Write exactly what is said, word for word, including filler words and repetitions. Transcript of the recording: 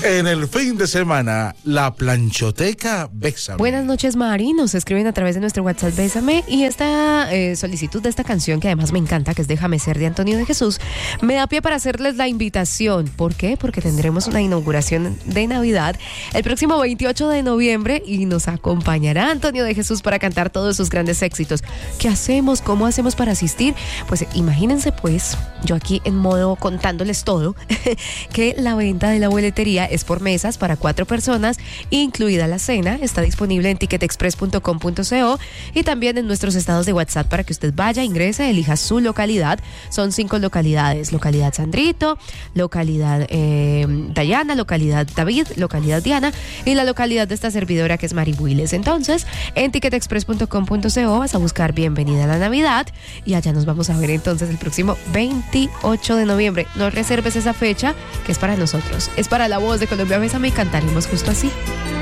En el fin de semana, la planchoteca Bésame. Buenas noches, Mari. Nos escriben a través de nuestro WhatsApp Bésame. Y esta eh, solicitud de esta canción, que además me encanta, que es Déjame Ser, de Antonio de Jesús, me da pie para hacerles la invitación. ¿Por qué? Porque tendremos una inauguración de Navidad el próximo veintiocho de noviembre y nos acompañará Antonio de Jesús para cantar todos sus grandes éxitos. ¿Qué hacemos? ¿Cómo hacemos para asistir? Pues imagínense, pues, yo aquí en modo contándoles todo, que la venta de la boletería es por mesas para cuatro personas, incluida la cena. Está disponible en ticket express punto com punto co y también en nuestros estados de WhatsApp para que usted vaya, ingrese, elija su localidad. Son cinco localidades: localidad Sandrito, localidad eh, Dayana, localidad David, localidad Diana y la localidad de esta servidora, que es Mari Builes. Entonces, en ticket express punto com punto co vas a buscar Bienvenida a la Navidad y allá nos vamos a ver entonces el próximo veintiocho de noviembre. No reserves esa fecha, que es para nosotros, es para La Voz de Colombia Bésame, y cantaremos justo así.